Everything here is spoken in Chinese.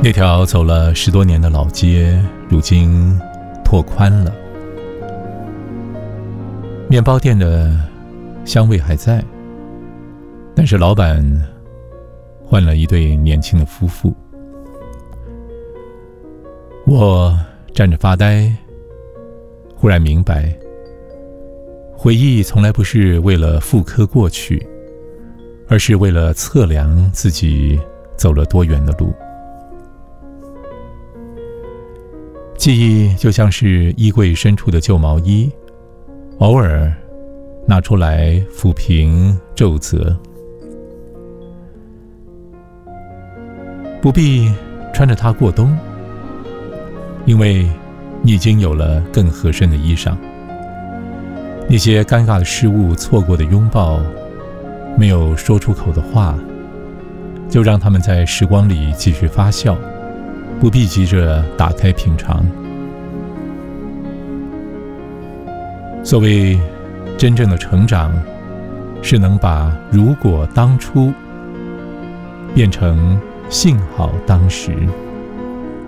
那条走了10多年的老街，如今拓宽了。面包店的香味还在，但是老板换了一对年轻的夫妇。我站着发呆，忽然明白，回忆从来不是为了复刻过去，而是为了测量自己走了多远的路。记忆就像是衣柜深处的旧毛衣，偶尔拿出来抚平皱褶，不必穿着它过冬，因为你已经有了更合身的衣裳。那些尴尬的事物，错过的拥抱，没有说出口的话，就让它们在时光里继续发酵，不必急着打开品尝。所谓真正的成长，是能把如果当初变成幸好当时。